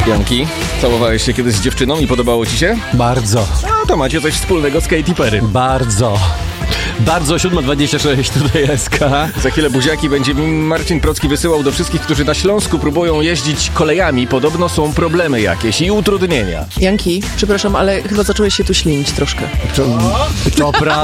Janki, całowałeś się kiedyś z dziewczyną i podobało ci się? Bardzo, No to macie coś wspólnego z Katy Perry. bardzo. Bardzo, 7:26 tutaj SK. Za chwilę buziaki będzie Marcin Procki wysyłał do wszystkich, którzy na Śląsku próbują jeździć kolejami. Podobno są problemy jakieś i utrudnienia. Janki, przepraszam, ale chyba zacząłeś się tu ślinić troszkę. To prawda.